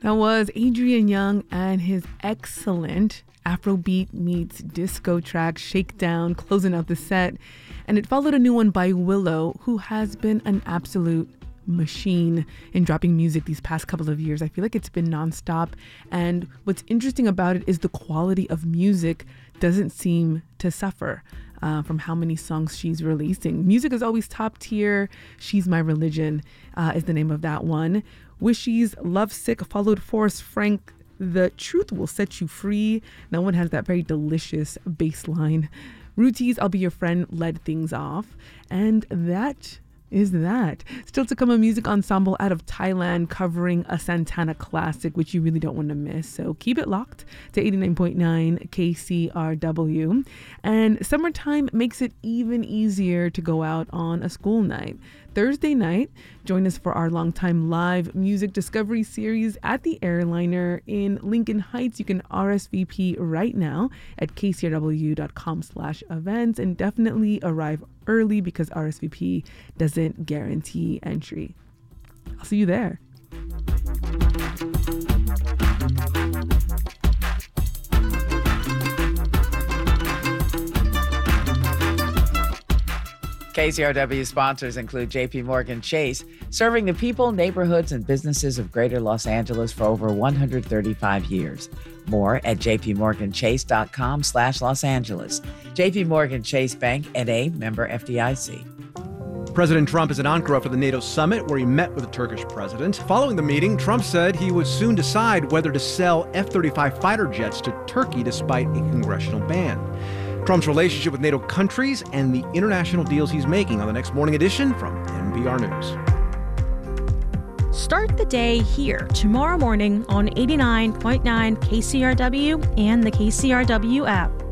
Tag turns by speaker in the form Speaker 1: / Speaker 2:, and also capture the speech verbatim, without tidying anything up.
Speaker 1: That was Adrian Younge and his excellent Afrobeat meets disco track Shakedown closing out the set. And it followed a new one by Willow, who has been an absolute machine in dropping music these past couple of years. I feel like it's been nonstop. And what's interesting about it is the quality of music doesn't seem to suffer uh, from how many songs she's releasing. Music is always top tier. She's My Religion uh, is the name of that one. Wishy's Lovesick followed Forrest Frank, The Truth Will Set You Free. That one has that very delicious bass line. Ruti's I'll Be Your Friend led things off. And that is that. Still to come, a music ensemble out of Thailand covering a Santana classic, which you really don't want to miss. So keep it locked to eighty-nine point nine K C R W. And summertime makes it even easier to go out on a school night. Thursday night, join us for our longtime live music discovery series at the Airliner in Lincoln Heights. You can R S V P right now at k c r w dot com slash events, and definitely arrive early because R S V P doesn't guarantee entry. I'll see you there.
Speaker 2: K C R W sponsors include J P Morgan Chase, serving the people, neighborhoods, and businesses of Greater Los Angeles for over one hundred thirty-five years. More at jpmorganchase.com slash Los Angeles. J P Morgan Chase Bank, N A, member F D I C.
Speaker 3: President Trump is in Ankara for the NATO summit, where he met with the Turkish president. Following the meeting, Trump said he would soon decide whether to sell F thirty-five fighter jets to Turkey despite a congressional ban. Trump's relationship with NATO countries and the international deals he's making on the next Morning Edition from N P R News.
Speaker 4: Start the day here tomorrow morning on eighty-nine point nine K C R W and the K C R W app.